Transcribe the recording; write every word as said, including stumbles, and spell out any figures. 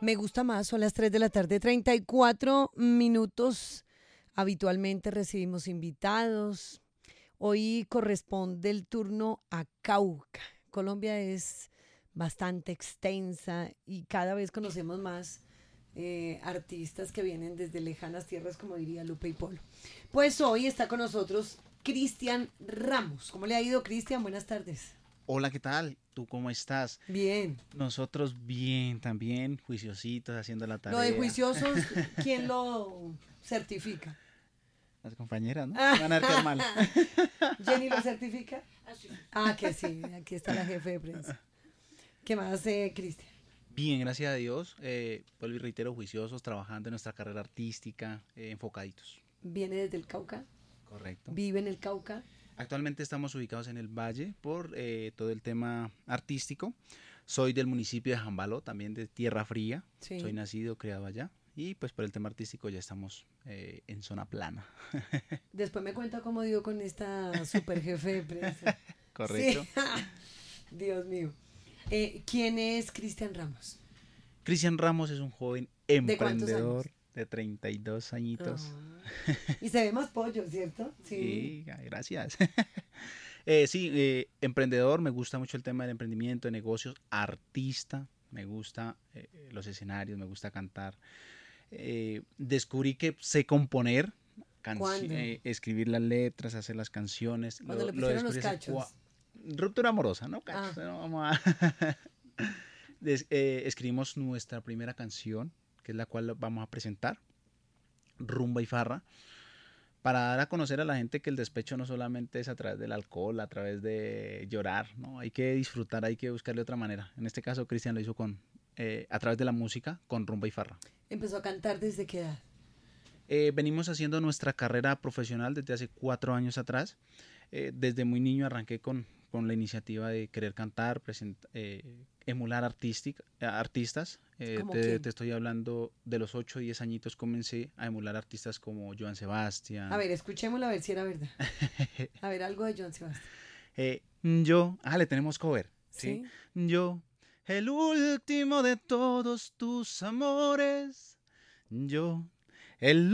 Me gusta más, son las tres de la tarde, treinta y cuatro minutos. Habitualmente recibimos invitados. Hoy corresponde el turno a Cauca. Colombia es bastante extensa y cada vez conocemos más eh, artistas que vienen desde lejanas tierras, como diría Lupe y Polo. Pues hoy está con nosotros Cristian Ramos. ¿Cómo le ha ido, Cristian? Buenas tardes. Hola, ¿qué tal? ¿Tú cómo estás? Bien. Nosotros bien, también, juiciositos, haciendo la tarea. Lo de juiciosos, ¿quién lo certifica? Las compañeras, ¿no? Van a ver mal. ¿Jenny lo certifica? Ah, que sí, aquí está la jefe de prensa. ¿Qué más hace Cristian? Bien, gracias a Dios. Eh, vuelvo y reitero, juiciosos, trabajando en nuestra carrera artística, eh, enfocaditos. ¿Viene desde el Cauca? Correcto. ¿Vive en el Cauca? Actualmente estamos ubicados en el Valle por eh, todo el tema artístico. Soy del municipio de Jambaló, también de Tierra Fría. Sí. Soy nacido, criado allá. Y pues por el tema artístico ya estamos eh, en zona plana. Después me cuenta cómo dio con esta super jefe de prensa. Correcto. Sí. Dios mío. Eh, ¿Quién es Cristian Ramos? Cristian Ramos es un joven ¿De cuántos emprendedor años? de treinta y dos añitos. Ah. Y se ve más pollo, ¿cierto? Sí, ay, gracias. eh, sí, eh, emprendedor, me gusta mucho el tema del emprendimiento, de negocios, artista, me gusta eh, los escenarios, me gusta cantar. Eh, descubrí que sé componer, ¿Cuándo? eh, escribir las letras, hacer las canciones. Cuando Lo, le lo pusieron los descubrí hace cachos. cua- Ruptura amorosa, ¿no? Cachos, Ah. no, vamos a... Des- eh, escribimos nuestra primera canción, que es la cual vamos a presentar, Rumba y Farra, para dar a conocer a la gente que el despecho no solamente es a través del alcohol, a través de llorar, ¿no? Hay que disfrutar, hay que buscarle otra manera. En este caso, Cristian lo hizo con, eh, a través de la música, con Rumba y Farra. ¿Empezó a cantar desde qué edad? Eh, venimos haciendo nuestra carrera profesional desde hace cuatro años atrás. Eh, desde muy niño arranqué con, con la iniciativa de querer cantar, present, eh, emular artística, artistas. Eh, ¿Cómo te, quién? te estoy hablando de los ocho o diez añitos comencé a emular artistas como Joan Sebastián. A ver, escuchémoslo a ver si era verdad. A ver, algo de Joan Sebastián. eh, yo, ah, le tenemos cover. ¿sí? ¿Sí? Yo, el último de todos tus amores. Yo, el